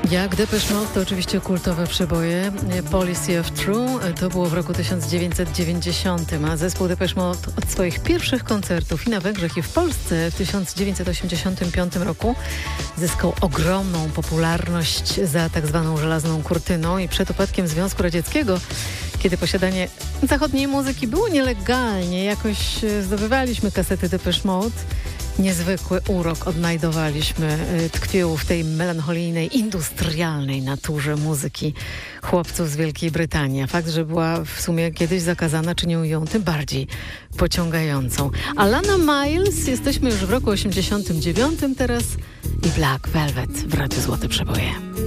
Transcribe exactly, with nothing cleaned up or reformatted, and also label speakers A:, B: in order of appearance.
A: Jak Depeche Mode to oczywiście kultowe przeboje. Policy of True to było w roku tysiąc dziewięćset dziewięćdziesiątym, a zespół Depeche Mode od swoich pierwszych koncertów i na Węgrzech i w Polsce w tysiąc dziewięćset osiemdziesiątym piątym roku zyskał ogromną popularność za tak zwaną żelazną kurtyną i przed upadkiem Związku Radzieckiego, kiedy posiadanie zachodniej muzyki było nielegalnie, jakoś zdobywaliśmy kasety Depeche Mode. Niezwykły urok odnajdowaliśmy, tkwił w tej melancholijnej, industrialnej naturze muzyki chłopców z Wielkiej Brytanii. A fakt, że była w sumie kiedyś zakazana, czynił ją tym bardziej pociągającą. Alana Miles, jesteśmy już w roku osiemdziesiątym dziewiątym teraz i Black Velvet w Radiu Złote Przeboje.